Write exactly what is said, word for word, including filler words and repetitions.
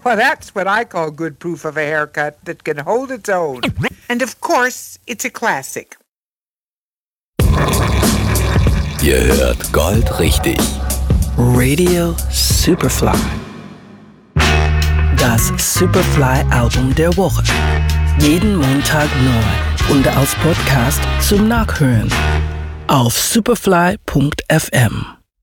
Well, that's what I call good proof of a haircut that can hold its own. And of course, it's a classic. Ihr hört Gold richtig. Radio Superfly. Das Superfly-Album der Woche. Jeden Montag neu und als Podcast zum Nachhören auf superfly punkt f m.